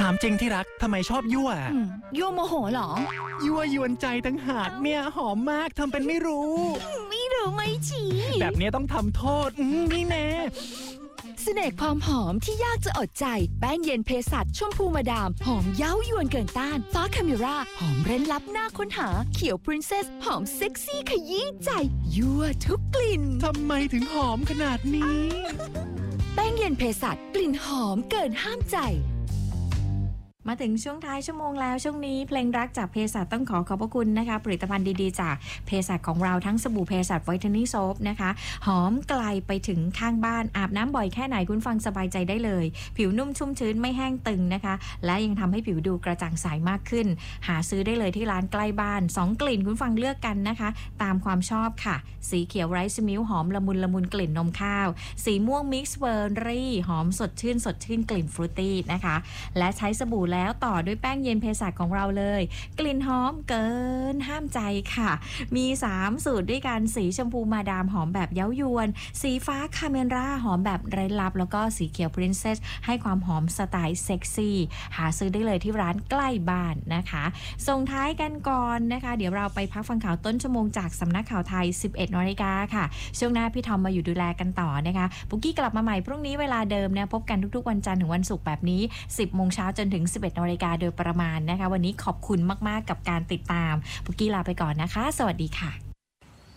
ามจริงที่รักทำไมชอบยั่วยั่วโมโหเหรอยั่วยวนใจตั้งหากเนี่ยหอมมากทำเป็นไม่รู้ไม่รู้ไม่ชี้แบบนี้ต้องทำโทษนี่แน่เสน่ห์ความหอมที่ยากจะอดใจแป้งเย็นเภสัชชมพูมาดามหอมเย้ายวนเกินต้านฟ้าคาเมราหอมเร้นลับน่าค้นหาเขียวพรินเซสหอมเซ็กซี่ขยี้ใจยั่วทุกกลิ่นทำไมถึงหอมขนาดนี้แป้งเย็นเภสัชกลิ่นหอมเกินห้ามใจมาถึงช่วงท้ายชั่วโมงแล้วช่วงนี้เพลงรักจากเภสัชต้องขอบพระคุณนะคะผลิตภัณฑ์ดีๆจากเภสัชของเราทั้งสบู่เภสัชไวท์เทนนิ่งโซฟนะคะหอมไกลไปถึงข้างบ้านอาบน้ำบ่อยแค่ไหนคุณฟังสบายใจได้เลยผิวนุ่มชุ่มชื้นไม่แห้งตึงนะคะและยังทำให้ผิวดูกระจ่างใสมากขึ้นหาซื้อได้เลยที่ร้านใกล้บ้าน2กลิ่นคุณฟังเลือกกันนะคะตามความชอบค่ะสีเขียวไรซ์มิลค์หอมละมุนกลิ่นนมข้าวสีม่วงมิกซ์เบอร์รี่หอมสดชื่นกลิ่นฟรุตตี้นะคะและใช้สบู่แล้วต่อด้วยแป้งเย็นเภสัชของเราเลยกลิ่นหอมเกินห้ามใจค่ะมี3สูตรด้วยกันสีชมพูมาดามหอมแบบเย้ายวนสีฟ้าคาเมราหอมแบบไร้ลับแล้วก็สีเขียวพรินเซสให้ความหอมสไตล์เซ็กซี่หาซื้อได้เลยที่ร้านใกล้บ้านนะคะส่งท้ายกันก่อนนะคะเดี๋ยวเราไปพักฟังข่าวต้นชั่วโมงจากสำนักข่าวไทย 11 น.ค่ะช่วงหน้าพี่ทอมมาอยู่ดูแลกันต่อนะคะปุกกี้กลับมาใหม่พรุ่งนี้เวลาเดิมนะพบกันทุกๆวันจันทร์ถึงวันศุกร์แบบนี้ 10 โมงเช้าจนถึง 11 น.โดยประมาณนะคะวันนี้ขอบคุณมากๆกับการติดตามปุกกี้ลาไปก่อนนะคะสวัสดีค่ะ